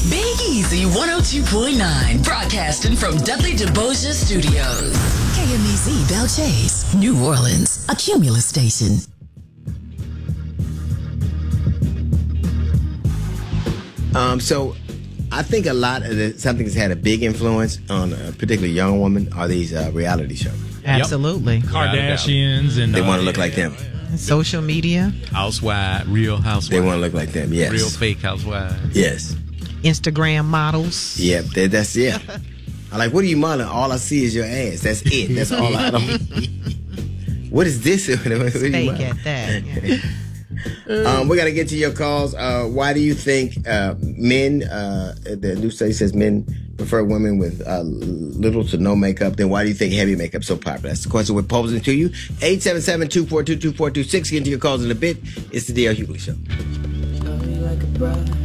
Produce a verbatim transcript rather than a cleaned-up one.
Big Easy one oh two point nine, broadcasting from Dudley DeBoja Studios. K M E Z Belle Chase, New Orleans, a Cumulus station. Um, so I think a lot of the, something that's had a big influence on a particularly young woman are these uh, reality shows. Absolutely. Yep. Kardashians and they uh, want to look like them. Social media. Housewives, real housewives. They want to look like them. Yes. Real fake housewives. Yes. Instagram models. Yep. That, that's yeah. I'm like, what are you modeling? All I see is your ass. That's it. That's all I don't. What is this? What are you Fake modeling? at that. Yeah. Um, we got to get to your calls. Uh, why do you think uh, men, uh, the new study says men prefer women with uh, little to no makeup? Then why do you think heavy makeup is so popular? That's the question we're posing to you. eight seven seven, two four two, two four two six. Get into your calls in a bit. It's the D L Hughley Show.